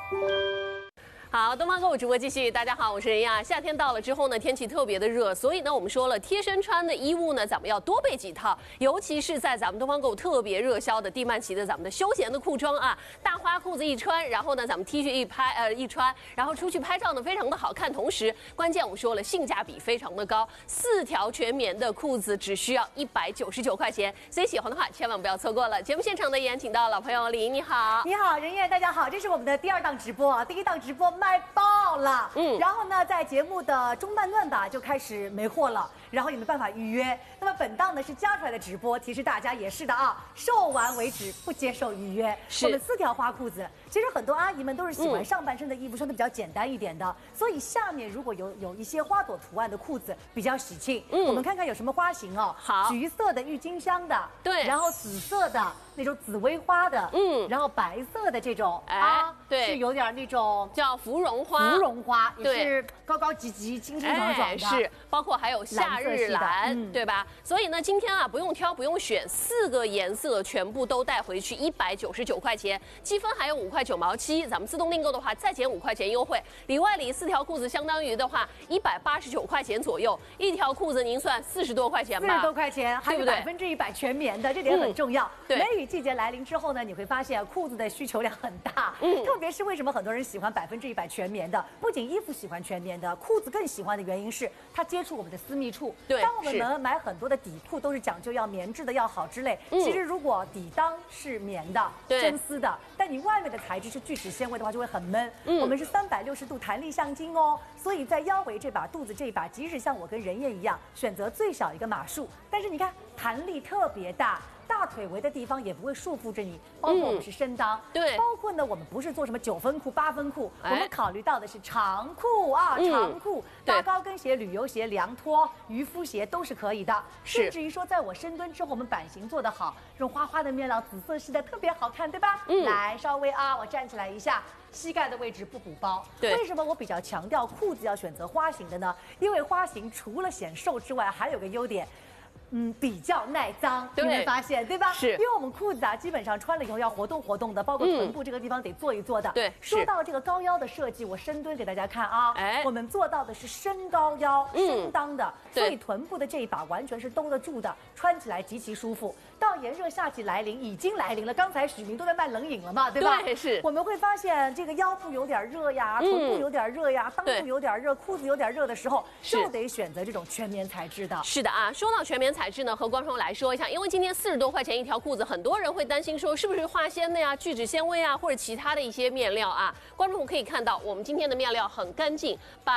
好，东方购物直播继续。大家好，我是任亚。夏天到了之后呢，天气特别的热，所以呢，我们说了，贴身穿的衣物呢，咱们要多备几套，尤其是在咱们东方购物特别热销的蒂曼奇的咱们的休闲的裤装啊，大花裤子一穿，然后呢，咱们 T 恤一穿，然后出去拍照呢，非常的好看。同时，关键我们说了，性价比非常的高，4条全棉的裤子只需要199块钱，所以喜欢的话千万不要错过了。节目现场的也请到老朋友李莹，你好， 你好，任烨，大家好，这是我们的第2档直播啊，第1档直播卖爆了，然后呢，在节目的中半段吧就开始没货了，然后也没办法预约。那么本档呢是加出来的直播，提示大家也是的啊，售完为止，不接受预约。我们4条花裤子，其实很多阿姨们都是喜欢上半身的衣服穿的比较简单一点的，所以下面如果有一些花朵图案的裤子比较喜庆。我们看看有什么花型哦。好，橘色的郁金香的，对，然后紫色的那种紫薇花的，然后白色的这种对，是有点那种叫芙蓉花， 也是高高级级、清清爽爽的， 是，包括还有夏日蓝，对吧？所以呢，今天啊不用挑不用选，4个颜色全部都带回去，199块钱，积分还有5块9毛7，咱们自动订购的话再减5块钱优惠，里外里4条裤子相当于的话189块钱左右，一条裤子您算40多块钱吧 ，40多块钱，还有100%全棉的，这点很重要。对，梅雨季节来临之后呢，你会发现裤子的需求量很大，特别是为什么很多人喜欢100%全棉的，不仅衣服喜欢全棉的，裤子更喜欢的原因是它接触我们的私密处。对，当我们买很多的底裤都是讲究要棉质的要好之类，其实如果底裆是棉的、真丝的，但你外面的材质是聚酯纤维的话，就会很闷。我们是360度弹力橡筋哦，所以在腰围这把、肚子这一把，即使像我跟任烨一样选择最小一个码数，但是你看弹力特别大。大腿围的地方也不会束缚着你，包括我们是身裆，对，包括呢我们不是做什么9分裤、8分裤，我们考虑到的是长裤啊，长裤，大高跟鞋、旅游鞋、凉拖、渔夫鞋都是可以的，甚至于说在我深蹲之后，我们版型做得好，这种花花的面料、紫色系的特别好看，对吧？来，稍微我站起来一下。膝盖的位置不鼓包，为什么我比较强调裤子要选择花型的呢？因为花型除了显瘦之外，还有个优点。比较耐脏，你会发现，对吧？是，因为我们裤子基本上穿了以后要活动活动的，包括臀部这个地方得做一做的。对，说到这个高腰的设计，我深蹲给大家看啊，我们做到的是身高腰、身裆的，所以臀部的这一把完全是兜得住的，穿起来极其舒服。到炎热夏季来临，已经来临了，刚才许明都在卖冷饮了嘛，对吧？对，是。我们会发现这个腰部有点热呀，臀部有点热呀，裆部有点热，裤子有点热的时候，就得选择这种全棉材质的。是的啊，说到全棉材质呢，和观众来说一下，因为今天40多块钱一条裤子，很多人会担心说是不是化纤的呀、聚酯纤维啊，或者其他的一些面料啊。观众可以看到，我们今天的面料很干净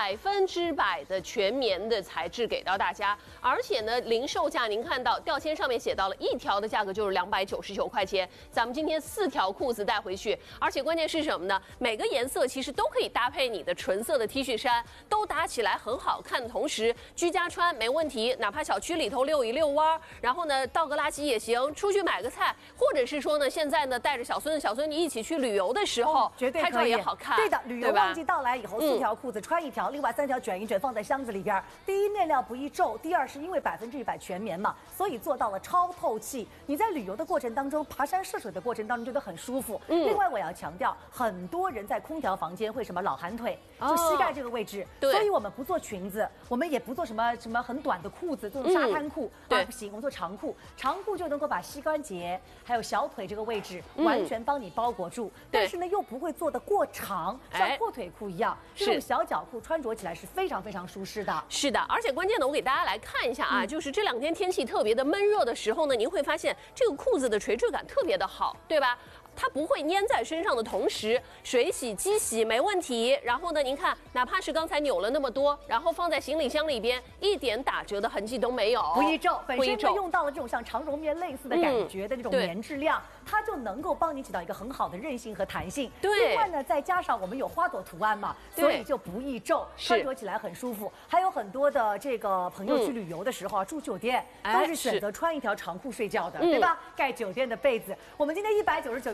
，100%的全棉的材质给到大家，而且呢，零售价您看到吊签上面写到了一条的价格就是299块钱，咱们今天4条裤子带回去，而且关键是什么呢？每个颜色其实都可以搭配你的纯色的 T 恤衫，都搭起来很好看的同时，居家穿没问题，哪怕小区里头遛一遛弯，然后呢倒个垃圾也行，出去买个菜，或者是说呢现在呢带着小孙子小孙女一起去旅游的时候，绝对拍照也好看。对的，旅游旺季到来以后，4条裤子穿1条，另外3条卷一卷放在箱子里边。第一，面料不易皱；第二，是因为100%全棉嘛，所以做到了超透气。你在旅游的过程当中，爬山涉水的过程当中觉得很舒服。另外我要强调，很多人在空调房间会什么老寒腿，就膝盖这个位置，所以我们不做裙子，我们也不做什么很短的裤子，这种沙滩裤不行，我们做长裤，长裤就能够把膝关节还有小腿这个位置完全帮你包裹住，但是呢又不会做得过长，像阔腿裤一样，这种小脚裤穿着起来是非常非常舒适的。是的，而且关键的我给大家来看一下啊，就是这2天天气特别的闷热的时候呢，您会发现这个裤子的垂坠感特别的好，对吧？它不会粘在身上的同时，水洗、机洗没问题。然后呢，您看，哪怕是刚才扭了那么多，然后放在行李箱里边，一点打折的痕迹都没有，不易皱。本身就用到了这种像长绒棉类似的感觉的那种棉质量，它就能够帮你起到一个很好的韧性和弹性。对。另外呢，再加上我们有花朵图案嘛，所以就不易皱，穿着起来很舒服。还有很多的这个朋友去旅游的时候啊，住酒店都是选择穿1条长裤睡觉的，对吧？盖酒店的被子，我们今天199元。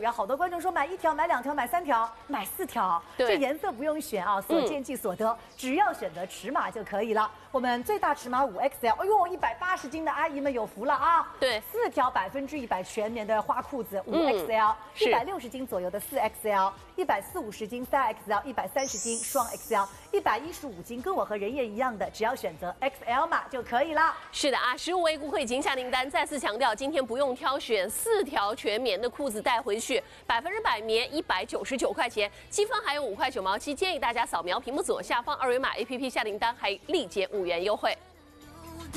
啊，好多观众说买1条、买2条、买3条、买4条，这颜色不用选啊，所见即所得，只要选择尺码就可以了。我们最大尺码5XL，哎呦，180斤的阿姨们有福了啊！ 对 ，4条100%全棉的花裤子5XL，160斤左右的4XL，140-50斤3XL，130斤双 XL，115斤跟我和人燕一样的，只要选择 XL 码就可以了。 是的啊，15位顾客已经下订单，再次强调，今天不用挑选，4条全棉的裤子带回去，100%棉，199块钱，积分还有5块9毛7，建议大家扫描屏幕左下方2维码 APP 下订单，还立减5元优惠。